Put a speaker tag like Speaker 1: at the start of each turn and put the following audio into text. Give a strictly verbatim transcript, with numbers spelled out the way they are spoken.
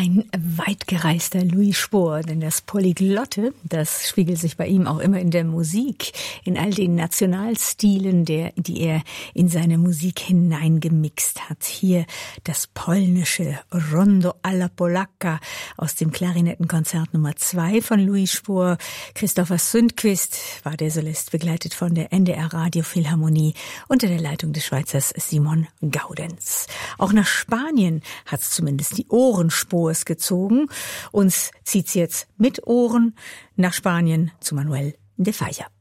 Speaker 1: Ein weitgereister Louis Spohr, denn das Polyglotte, das spiegelt sich bei ihm auch immer in der Musik, in all den Nationalstilen, der, die er in seine Musik hineingemixt hat. Hier das polnische Rondo alla Polacca aus dem Klarinettenkonzert Nummer zwei von Louis Spohr. Christopher Sundquist war der Solist, begleitet von der N D R Radiophilharmonie unter der Leitung des Schweizers Simon Gaudenz. Auch nach Spanien hat es zumindest die Ohrenspurs gezogen. Uns zieht's jetzt mit Ohren nach Spanien zu Manuel de Falla.